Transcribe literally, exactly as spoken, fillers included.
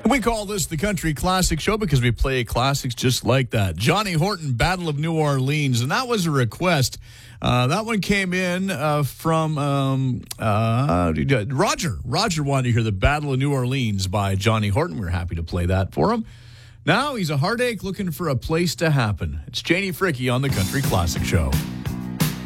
We call this the Country Classic Show because we play classics just like that. Johnny Horton, Battle of New Orleans, and that was a request. Uh, that one came in uh, from um, uh, Roger. Roger wanted to hear the Battle of New Orleans by Johnny Horton. We're happy to play that for him. Now he's a heartache looking for a place to happen. It's Janie Fricke on the Country Classic Show.